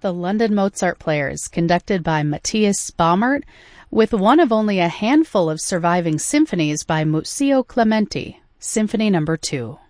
The London Mozart Players, conducted by Matthias Baumert, with one of only a handful of surviving symphonies by Muzio Clementi, Symphony No. 2.